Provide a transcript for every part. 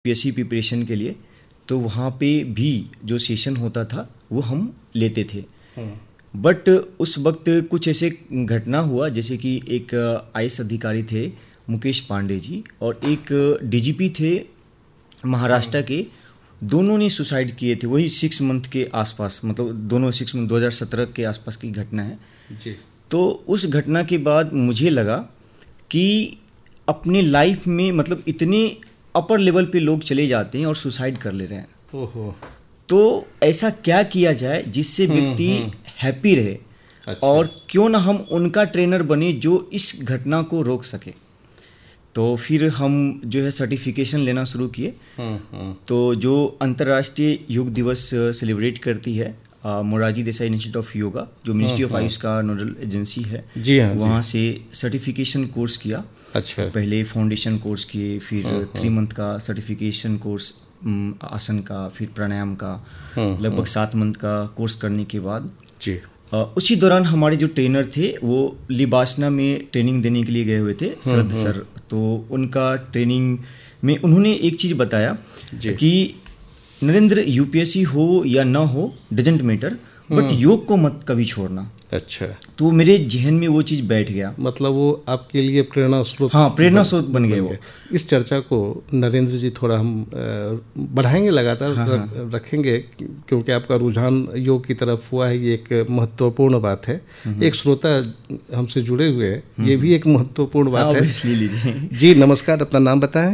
UPSC preparation के लिए, तो वहाँ पे भी जो सेशन होता था वो हम लेते थे। बट उस वक्त कुछ ऐसे घटना हुआ, जैसे कि एक आईएएस अधिकारी थे मुकेश पांडे जी और एक डीजीपी थे महाराष्ट्र के, दोनों ने सुसाइड किए थे वही 6 मंथ के आसपास, मतलब दोनों 6 मंथ 2017 के आसपास की घटना है जी। तो उस घटना के बाद मुझे लगा कि अपने लाइफ में मतलब इतने अपर लेवल पे लोग चले जाते हैं और सुसाइड कर ले रहे हैं, ओहो, तो ऐसा क्या किया जाए जिससे व्यक्ति हैप्पी रहे। अच्छा। और क्यों ना हम उनका ट्रेनर बने जो इस घटना को रोक सके। तो फिर हम जो है सर्टिफिकेशन लेना शुरू किए। तो जो अंतर्राष्ट्रीय योग दिवस सेलिब्रेट करती है मोरारजी देसाई इंस्टीट्यूट ऑफ योगा, जो मिनिस्ट्री ऑफ आयुष का नोडल एजेंसी है, जी हाँ, वहाँ से सर्टिफिकेशन कोर्स किया। अच्छा। पहले फाउंडेशन कोर्स किए, फिर 3 मंथ का सर्टिफिकेशन कोर्स आसन का, फिर प्राणायाम का, लगभग 7 मंथ का कोर्स करने के बाद जी उसी दौरान हमारे जो ट्रेनर थे वो लिबासना में ट्रेनिंग देने के लिए गए हुए थे शरद सर। तो उनका ट्रेनिंग में उन्होंने एक चीज़ बताया कि नरेंद्र, यूपीएससी हो या ना हो डजेंट मैटर, बट योग को मत कभी छोड़ना। अच्छा। तो मेरे जहन में वो चीज़ बैठ गया, मतलब वो आपके लिए प्रेरणा स्रोत, हाँ प्रेरणा स्रोत बन गए वो। इस चर्चा को नरेंद्र जी थोड़ा हम बढ़ाएंगे, लगातार रखेंगे, क्योंकि आपका रुझान योग की तरफ हुआ है, ये एक महत्वपूर्ण बात है। एक श्रोता हमसे जुड़े हुए हैं, ये भी एक महत्वपूर्ण बात है। लीजिए जी नमस्कार, अपना नाम बताएं।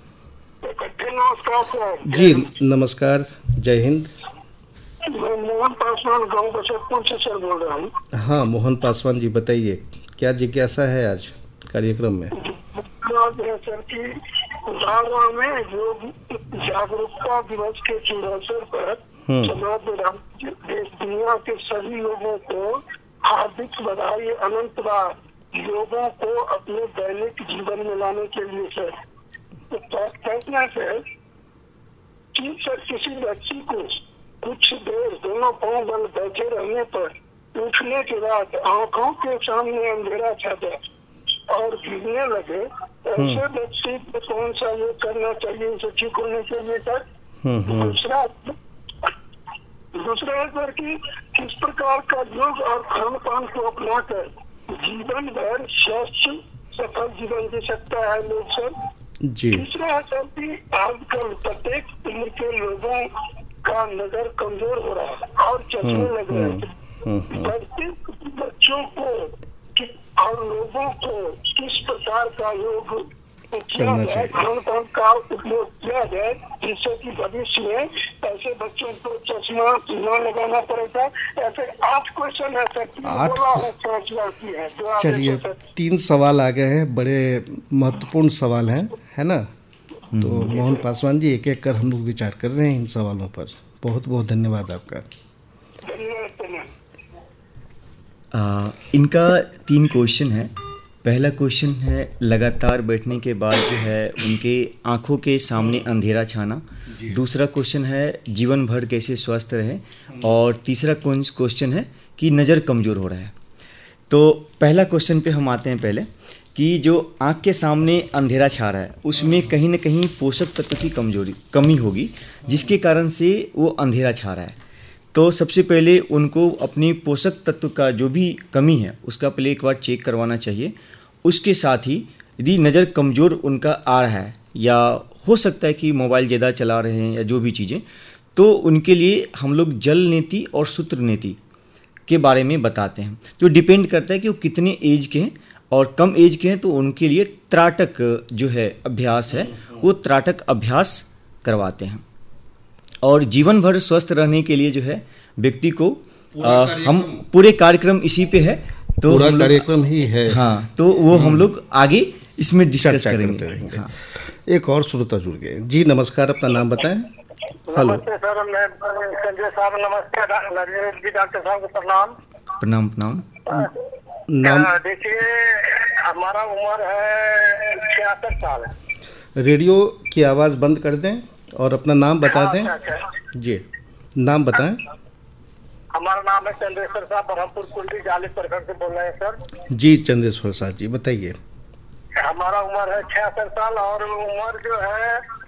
जी नमस्कार, जय हिंद। मैं मोहन पासवान गांव बसतपुर से सर बोल रहा हूँ। हाँ मोहन पासवान जी, बताइए क्या जिज्ञासा है आज कार्यक्रम में? बात है सर कि धारा में योग जागरूकता दिवस के शुभ अवसर पर समाज राज्य देश दुनिया के सभी लोगों को हार्दिक बधाई, अनंत बार योगों को अपने दैनिक जीवन में लाने के लिए सर। तो कहना है कि सर किसी व्यक्ति को कुछ देर दोनों पांव बंद बैठे रहने पर उठने के बाद आंखों के सामने अंधेरा छा जाए और गिरने लगे, ऐसे व्यक्ति को कौन सा योग करना चाहिए उसे ठीक होने के लिए सर? दूसरा है सर कि किस प्रकार का योग और खान पान को अपनाकर जीवन भर स्वस्थ सफल जीवन जी सकता है लोग सर? तीसरा है सर कि आजकल प्रत्येक उम्र के लोगों का नजर कमजोर हो रहा है और चश्मे लग रहे हैं। बढ़ते बच्चों को और लोगों को किस प्रकार का योग किया जाए, खान पान का उपयोग किया जाए, जिससे कि भविष्य में ऐसे बच्चों को चश्मा न लगाना पड़ेगा। ऐसे 8 क्वेश्चन है सर। चलिए 3 सवाल आ गए हैं, बड़े महत्वपूर्ण सवाल हैं, है ना? तो मोहन पासवान जी एक एक कर हम लोग विचार कर रहे हैं इन सवालों पर। बहुत बहुत धन्यवाद आपका। इनका 3 क्वेश्चन है। पहला क्वेश्चन है लगातार बैठने के बाद जो है उनके आँखों के सामने अंधेरा छाना। दूसरा क्वेश्चन है जीवन भर कैसे स्वस्थ रहे, और तीसरा क्वेश्चन है कि नज़र कमज़ोर हो रहा है। तो पहला क्वेश्चन पे हम आते हैं पहले कि जो आँख के सामने अंधेरा छा रहा है उसमें कहीं ना कहीं पोषक तत्व की कमी होगी, जिसके कारण से वो अंधेरा छा रहा है। तो सबसे पहले उनको अपनी पोषक तत्व का जो भी कमी है उसका पहले एक बार चेक करवाना चाहिए। उसके साथ ही यदि नज़र कमज़ोर उनका आ रहा है या हो सकता है कि मोबाइल ज़्यादा चला रहे हैं या जो भी चीज़ें, तो उनके लिए हम लोग जल नीति और सूत्र नीति के बारे में बताते हैं, जो डिपेंड करता है कि वो कितने एज के हैं। और कम एज के हैं तो उनके लिए त्राटक जो है अभ्यास है, वो त्राटक अभ्यास करवाते हैं। और जीवन भर स्वस्थ रहने के लिए जो है व्यक्ति को हम पूरे कार्यक्रम इसी पे है, तो पूरा कार्यक्रम ही है। हाँ, तो वो हम लोग आगे इसमें डिस्कस करेंगे। हाँ। एक और श्रोता जुड़ गए। जी नमस्कार, अपना नाम बताएं। हेलो नमस्ते सर, मैं संजय साहब। नमस्ते डॉक्टर साहब को प्रणाम। प्रणाम प्रणाम। नाम देखिए, हमारा उम्र है 66 साल। रेडियो की आवाज़ बंद कर दें और अपना नाम बता दें। जी नाम बताएं। हमारा नाम है चंद्रेश्वर साहब, बरहमपुर कुंडी जाली प्रखंड से बोल रहे हैं सर। जी चंद्रेश्वर साहब जी बताइए। हमारा उम्र है 66 साल और उम्र जो है